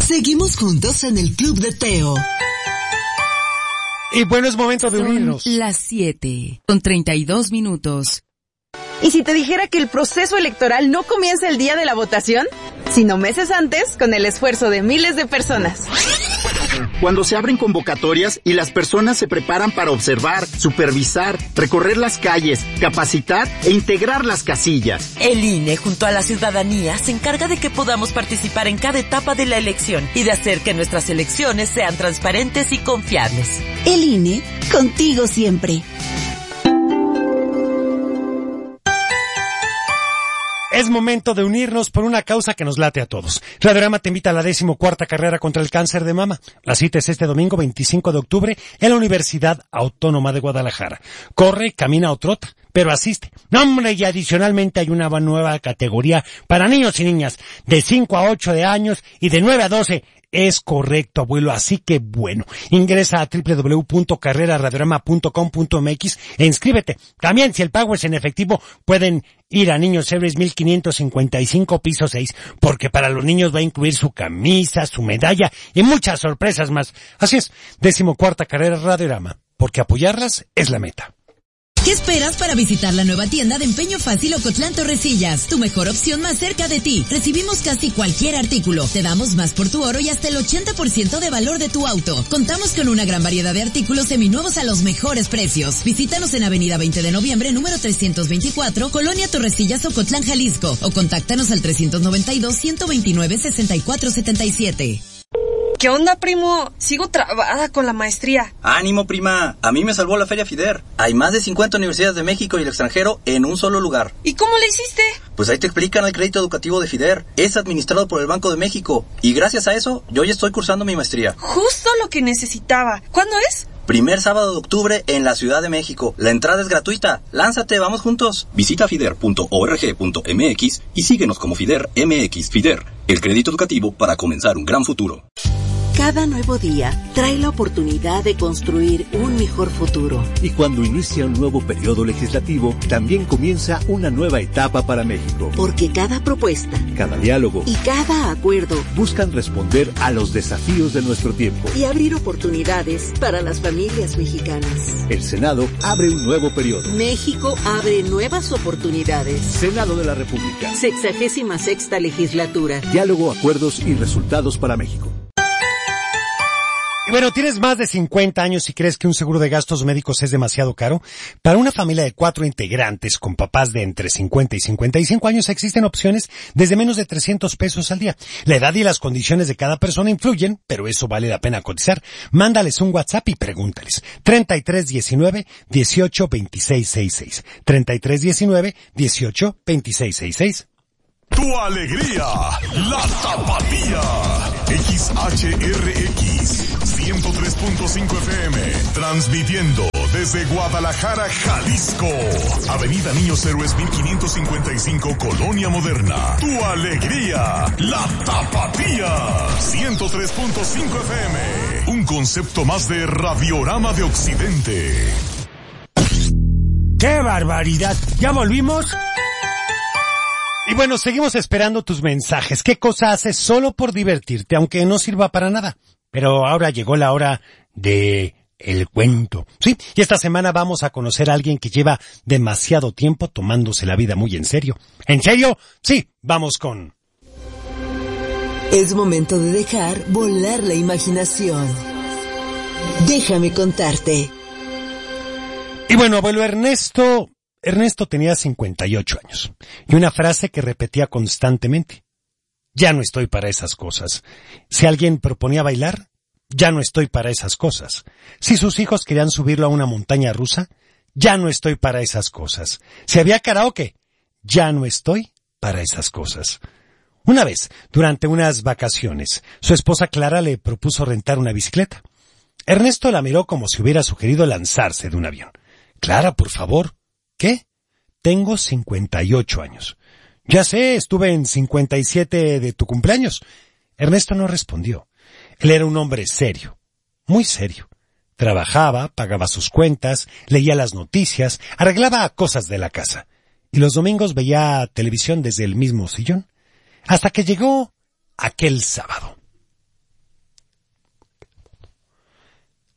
Seguimos juntos en el Club de Teo. Y bueno, es momento de unirnos. Son las 7:32. ¿Y si te dijera que el proceso electoral no comienza el día de la votación, sino meses antes, con el esfuerzo de miles de personas? Cuando se abren convocatorias y las personas se preparan para observar, supervisar, recorrer las calles, capacitar e integrar las casillas. El INE, junto a la ciudadanía, se encarga de que podamos participar en cada etapa de la elección y de hacer que nuestras elecciones sean transparentes y confiables. El INE, contigo siempre. Es momento de unirnos por una causa que nos late a todos. Radiorama te invita a la 14ª carrera contra el cáncer de mama. La cita es este domingo 25 de octubre en la Universidad Autónoma de Guadalajara. Corre, camina o trota, pero asiste. No, hombre, y adicionalmente hay una nueva categoría para niños y niñas de 5 a 8 de años y de 9 a 12. Es correcto, abuelo, así que bueno, ingresa a www.carreraradiorama.com.mx e inscríbete. También, si el pago es en efectivo, pueden ir a Niños Héroes 1555, piso 6, porque para los niños va a incluir su camisa, su medalla y muchas sorpresas más. Así es, 14ª carrera Radiorama, porque apoyarlas es la meta. ¿Qué esperas para visitar la nueva tienda de Empeño Fácil Ocotlán Torrecillas? Tu mejor opción más cerca de ti. Recibimos casi cualquier artículo. Te damos más por tu oro y hasta el 80% de valor de tu auto. Contamos con una gran variedad de artículos seminuevos a los mejores precios. Visítanos en Avenida 20 de Noviembre, número 324, Colonia Torrecillas, Ocotlán, Jalisco. O contáctanos al 392-129-6477. ¿Qué onda, primo? Sigo trabada con la maestría. ¡Ánimo, prima! A mí me salvó la Feria FIDER. Hay más de 50 universidades de México y el extranjero en un solo lugar. ¿Y cómo le hiciste? Pues ahí te explican el crédito educativo de FIDER. Es administrado por el Banco de México. Y gracias a eso, yo ya estoy cursando mi maestría. Justo lo que necesitaba. ¿Cuándo es? Primer sábado de octubre en la Ciudad de México. La entrada es gratuita. ¡Lánzate, vamos juntos! Visita fider.org.mx y síguenos como FIDER MX. FIDER, el crédito educativo para comenzar un gran futuro. Cada nuevo día trae la oportunidad de construir un mejor futuro. Y cuando inicia un nuevo periodo legislativo, también comienza una nueva etapa para México. Porque cada propuesta, cada diálogo y cada acuerdo buscan responder a los desafíos de nuestro tiempo y abrir oportunidades para las familias mexicanas. El Senado abre un nuevo periodo. México abre nuevas oportunidades. Senado de la República. 66ª legislatura. Diálogo, acuerdos y resultados para México. Y bueno, ¿tienes más de 50 años y crees que un seguro de gastos médicos es demasiado caro? Para una familia de 4 integrantes con papás de entre 50 y 55 años existen opciones desde menos de 300 pesos al día. La edad y las condiciones de cada persona influyen, pero eso vale la pena cotizar. Mándales un WhatsApp y pregúntales. 3319-182666. 3319-182666. Tu alegría, la Tapatía. XHRX 103.5 FM, transmitiendo desde Guadalajara, Jalisco. Avenida Niños Héroes 1555, Colonia Moderna. Tu alegría, la Tapatía. 103.5 FM, un concepto más de Radiorama de Occidente. ¡Qué barbaridad! ¿Ya volvimos? Y bueno, seguimos esperando tus mensajes. ¿Qué cosa haces solo por divertirte, aunque no sirva para nada? Pero ahora llegó la hora de el cuento. Sí, y esta semana vamos a conocer a alguien que lleva demasiado tiempo tomándose la vida muy en serio. ¿En serio? Sí, vamos con... Es momento de dejar volar la imaginación. Déjame contarte. Y bueno, abuelo Ernesto tenía 58 años y una frase que repetía constantemente. Ya no estoy para esas cosas. Si alguien proponía bailar, ya no estoy para esas cosas. Si sus hijos querían subirlo a una montaña rusa, ya no estoy para esas cosas. Si había karaoke, ya no estoy para esas cosas. Una vez, durante unas vacaciones, su esposa Clara le propuso rentar una bicicleta. Ernesto la miró como si hubiera sugerido lanzarse de un avión. Clara, por favor. ¿Qué? Tengo 58 años. Ya sé, estuve en 57 de tu cumpleaños. Ernesto no respondió. Él era un hombre serio, muy serio. Trabajaba, pagaba sus cuentas, leía las noticias, arreglaba cosas de la casa. Y los domingos veía televisión desde el mismo sillón. Hasta que llegó aquel sábado.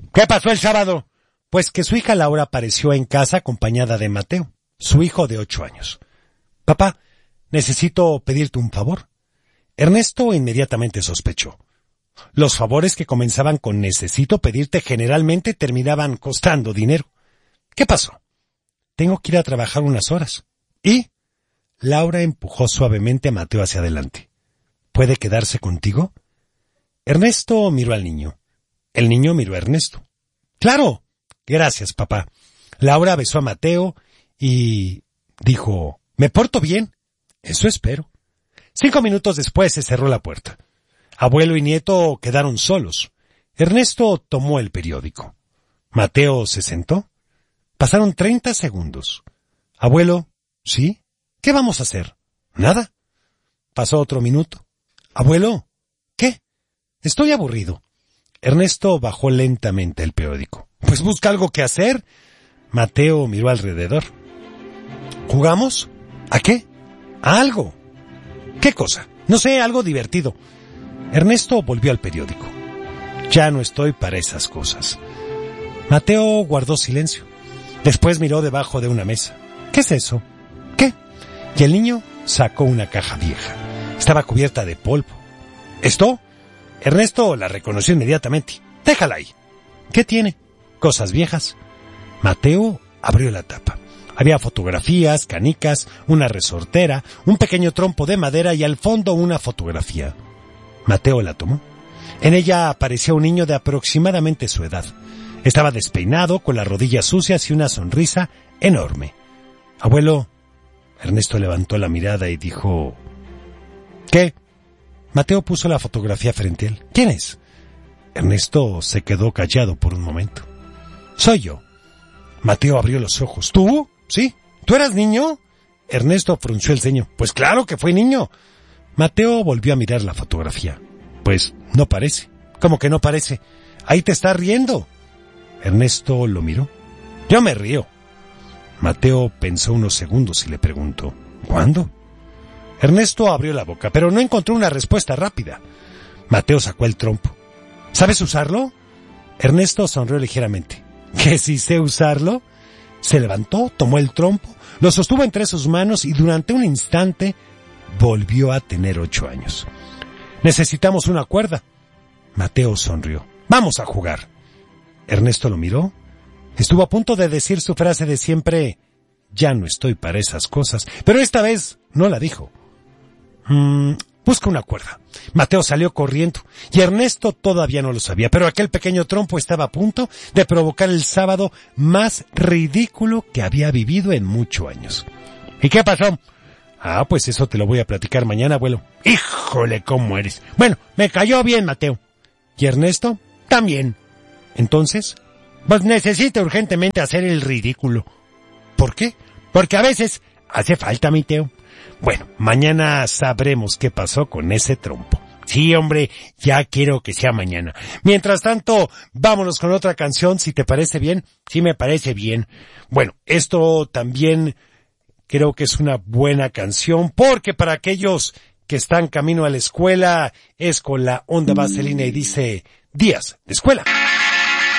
¿Qué pasó el sábado? Pues que su hija Laura apareció en casa acompañada de Mateo, su hijo de 8 años. Papá, necesito pedirte un favor. Ernesto inmediatamente sospechó. Los favores que comenzaban con necesito pedirte generalmente terminaban costando dinero. ¿Qué pasó? Tengo que ir a trabajar unas horas. ¿Y? Laura empujó suavemente a Mateo hacia adelante. ¿Puede quedarse contigo? Ernesto miró al niño. El niño miró a Ernesto. ¡Claro! Gracias, papá. Laura besó a Mateo y dijo, ¿me porto bien? Eso espero. 5 minutos después se cerró la puerta. Abuelo y nieto quedaron solos. Ernesto tomó el periódico. Mateo se sentó. Pasaron 30 segundos. Abuelo, ¿sí? ¿Qué vamos a hacer? Nada. Pasó otro minuto. Abuelo, ¿qué? Estoy aburrido. Ernesto bajó lentamente el periódico. Pues busca algo que hacer. Mateo miró alrededor. ¿Jugamos? ¿A qué? ¿A algo? ¿Qué cosa? No sé, algo divertido. Ernesto volvió al periódico. Ya no estoy para esas cosas. Mateo guardó silencio. Después miró debajo de una mesa. ¿Qué es eso? ¿Qué? Y el niño sacó una caja vieja. Estaba cubierta de polvo. ¿Esto? Ernesto la reconoció inmediatamente. Déjala ahí. ¿Qué tiene? Cosas viejas. Mateo abrió la tapa. Había fotografías, canicas, una resortera, un pequeño trompo de madera y al fondo una fotografía. Mateo la tomó. En ella aparecía un niño de aproximadamente su edad. Estaba despeinado, con las rodillas sucias y una sonrisa enorme. Abuelo, Ernesto levantó la mirada y dijo, ¿qué? Mateo puso la fotografía frente a él. ¿Quién es? Ernesto se quedó callado por un momento. Soy yo. Mateo abrió los ojos. ¿Tú? ¿Sí? ¿Tú eras niño? Ernesto frunció el ceño. Pues claro que fue niño. Mateo volvió a mirar la fotografía. Pues no parece. ¿Cómo que no parece? Ahí te estás riendo. Ernesto lo miró. Yo me río. Mateo pensó unos segundos y le preguntó, ¿cuándo? Ernesto abrió la boca, pero no encontró una respuesta rápida. Mateo sacó el trompo. ¿Sabes usarlo? Ernesto sonrió ligeramente. ¿Que sí sé usarlo? Se levantó, tomó el trompo, lo sostuvo entre sus manos y durante un instante volvió a tener 8 años. Necesitamos una cuerda. Mateo sonrió. Vamos a jugar. Ernesto lo miró. Estuvo a punto de decir su frase de siempre, ya no estoy para esas cosas, pero esta vez no la dijo. Busca una cuerda. Mateo salió corriendo y Ernesto todavía no lo sabía, pero aquel pequeño trompo estaba a punto de provocar el sábado más ridículo que había vivido en muchos años. ¿Y qué pasó? Pues eso te lo voy a platicar mañana, abuelo. Híjole, ¿cómo eres? Bueno, me cayó bien, Mateo. ¿Y Ernesto? También. Entonces, pues necesito urgentemente hacer el ridículo. ¿Por qué? Porque a veces hace falta, mi Teo. Bueno, mañana sabremos qué pasó con ese trompo. Sí, hombre, ya quiero que sea mañana. Mientras tanto, vámonos con otra canción, si te parece bien. Sí, me parece bien. Bueno, esto también creo que es una buena canción, porque para aquellos que están camino a la escuela, es con la onda vaselina y dice, días de escuela.